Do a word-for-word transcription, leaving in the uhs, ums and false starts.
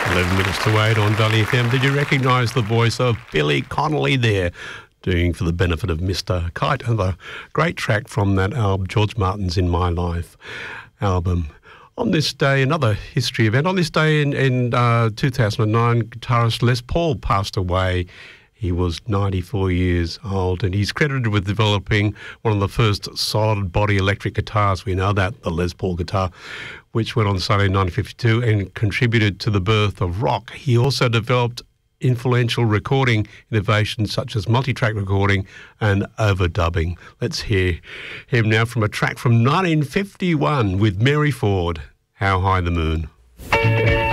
eleven minutes to eight on Valley F M. Did you recognise the voice of Billy Connolly there, doing For the Benefit of Mister Kite? Another great track from that album, George Martin's In My Life album. On this day, another history event. On this day in, in uh, two thousand nine, guitarist Les Paul passed away. He was ninety-four years old, and he's credited with developing one of the first solid body electric guitars. We know that, the Les Paul guitar, which went on sale in nineteen fifty-two and contributed to the birth of rock. He also developed influential recording innovations such as multi-track recording and overdubbing. Let's hear him now from a track from nineteen fifty-one with Mary Ford, How High the Moon.